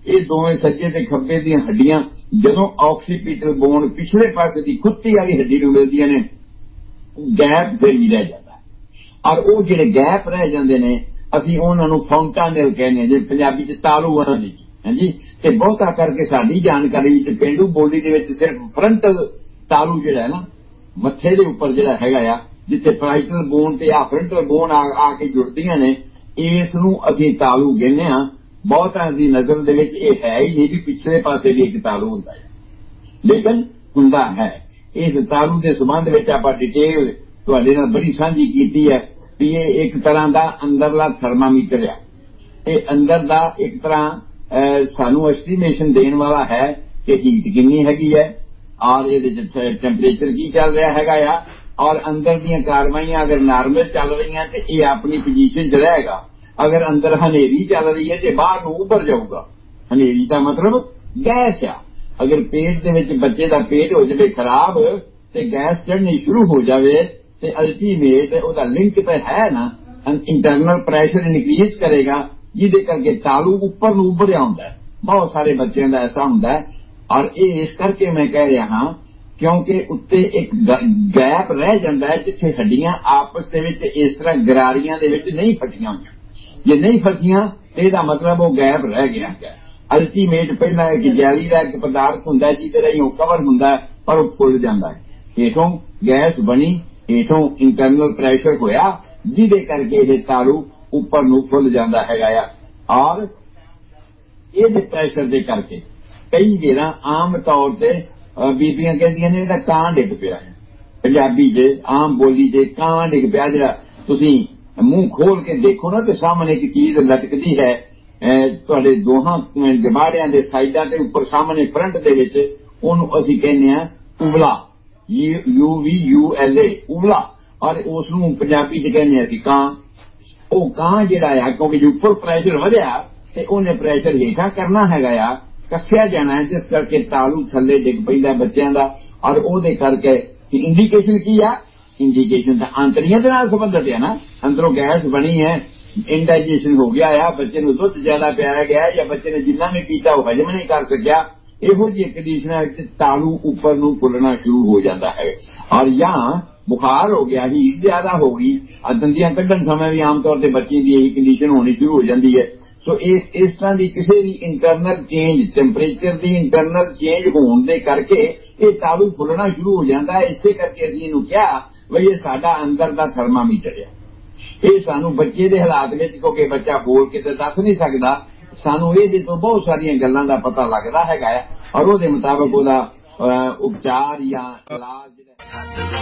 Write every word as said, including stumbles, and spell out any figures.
ये दोवें सज्जे ते खब्बे दी हड्डियां जदों ऑक्सीपिटल बोन पिछले पासे दी खुत्ती वाली हड्डी नूं मिलदियां ने गैप फिर भी रह जाता है। और वो जिहड़े गैप रह जाते ने असीं उन्हां नूं फॉन्टानेल कहने जिवें पंजाबी च तालू वरन जी है जी। ते बहुता करके साडी जानकारी विच पेंडू बोली दे विच सिर्फ फ्रंटल तालू जिहड़ा है ना मत्थे दे उपर जिहड़ा हैगा आ जिथे पैराइटल बोन ते आ फ्रंटल बोन आ आके जुड़दियां ने इस नूं असीं तालू कहने आ। बहुतां दी नज़र दे विच इह है ही नहीं भी पिछले पासे भी एक तालू हुंदा है, लेकिन हुंदा है। इस तालू के संबंध में आप डिटेल तुहाडे नाल बड़ी सांझी कीती है भी ये एक तरह का अंदरला थर्मामीटर है। ये अंदर का एक तरह सानू एस्टीमेशन देने वाला है कि हीट कितनी हैगी है और ये टैंपरेचर की चल रहा हैगा आ और अंदर दी कारवाइयां अगर नॉर्मल चल रही हैं तो ये अपनी पोजीशन च रहेगा। अगर अंदर हनेरी चल रही है तो बाहर नूं उभर जाऊगा। हनेरी का मतलब गैस आ। अगर पेट दे विच बच्चे का पेट हो जाए खराब तो गैस चढ़नी शुरू हो जाए तो अल्टीमेट उसका लिंक तो है ना इंटरनल प्रेशर इनक्रीज करेगा जिसके करके तालू उपर नूं उभरिया हुंदा है। बहुत सारे बच्चों का ऐसा हुंदा है और ये इस करके मैं कह रहा हाँ क्योंकि उत्ते एक गैप रह जाता है जिथे हड्डियां आपस दे विच इस तरह गरारियां दे विच नहीं फटियां होईयां। जे नहीं फसियां तो इसका मतलब वो गैप रह गया है। अल्टीमेट पहला एक जैली का एक पदार्थ हुंदा है जिहदे राहीं वो कवर हुंदा है पर वो फुल जाता है। हेठों गैस बनी हेठों इंटरनल प्रेशर होया जिहदे करके ये तालू उपर नूं फुल जाता है। और इस प्रेशर के करके कई जेरा आम तौर पर बीबियां कहदियां ने कां डिग पिया है। पंजाबी च आम बोली च कां डिग पिया जिहड़ा तुसीं मूँह खोल के देखो ना तो सामने एक चीज लटकती है तुहाडे दोहां जबाड़ियां दे साइडां ते उपर सामने फ्रंट दे विच उहनूं असीं कहने आ उबला you we U L A उबला और उसनूं पंजाबी च कहने असीं कां। वो कां जिहड़ा आ क्योंकि उपर प्रेशर वधिया ते उहने प्रेशर हेठां करना हैगा आ कस्या जाना है जिस करके तालू थले डिग पैंदा बच्चों का। और उहदे करके इंडिकेशन की आ इंडिकेशन तो आंतड़ियां दे नाल संबंधित है ना। अंदरों गैस बनी है इंडाइजेशन हो गया है बच्चे नूं दुध ज्यादा पियाया गया या बच्चे ने जिन्ना भी पीता वो हजम नहीं कर सकिया इहो जी कंडीशन तालू उपर नूं फुलना शुरू हो जाता है। और या बुखार हो गया हीट ज्यादा हो गई दंदियां कढ़न समय भी आमतौर पर बच्चे की यही कंडीशन होनी शुरू हो जाती है। सो इस इस तरह की किसी भी इंटरनल चेंज टैंपरेचर की इंटरनल चेंज होने के करके ये तालू फुलना शुरू हो जाता है। इसे करके असीं इहनूं कहा बई ये साडा अंदर का थर्मामीटर है। ये सानू बच्चे के हालात में क्योंकि बच्चा बोल के तो दस नहीं सकता सानू ये तो बहुत सारिया गल्लां का पता लगता है और उसके मुताबिक उसका उपचार या इलाज